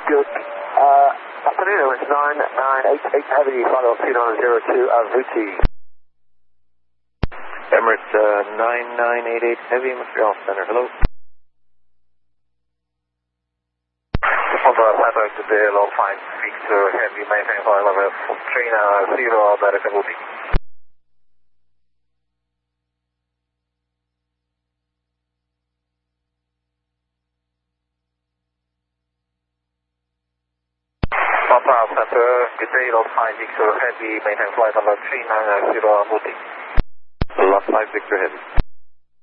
Good. Afternoon, it's 998 Heavy, follow up 2902 Avuti. Emirates 9988 Heavy, Montreal Center, hello. Santa today, low 5 Victor Heavy, maintain flight level 390, American Avuti. Papa Center, good day, Lot 5 Victor Heavy, maintain flight level 390, Avuti. Lot 5 Victor Heavy.